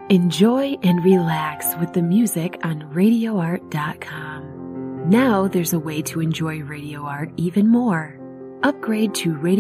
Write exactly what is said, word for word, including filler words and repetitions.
Enjoy and relax with the music on radio art dot com. Now there's a way to enjoy Radio Art even more. Upgrade to Radio